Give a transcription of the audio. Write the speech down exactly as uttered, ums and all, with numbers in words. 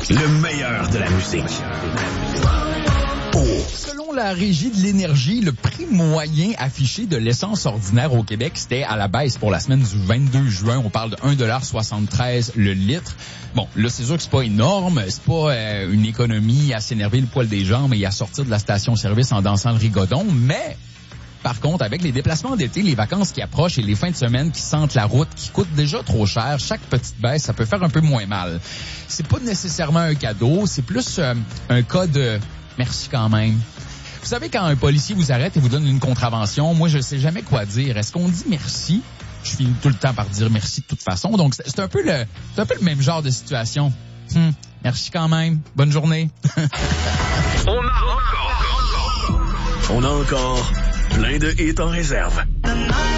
Le meilleur de la musique. Oh. Selon la Régie de l'énergie, le prix moyen affiché de l'essence ordinaire au Québec, c'était à la baisse pour la semaine du vingt-deux juin. On parle de un dollar soixante-treize le litre. Bon, là, c'est sûr que c'est pas énorme. C'est pas euh, une économie à s'énerver le poil des jambes et à sortir de la station-service en dansant le rigodon, mais... Par contre, avec les déplacements d'été, les vacances qui approchent et les fins de semaine qui sentent la route, qui coûtent déjà trop cher, chaque petite baisse, ça peut faire un peu moins mal. C'est pas nécessairement un cadeau, c'est plus euh, un cas de merci quand même. Vous savez, quand un policier vous arrête et vous donne une contravention, moi, je sais jamais quoi dire. Est-ce qu'on dit merci? Je finis tout le temps par dire merci de toute façon. Donc, c'est un peu le, c'est un peu le même genre de situation. Hum, merci quand même. Bonne journée. On a encore, on a encore plein de hits en réserve.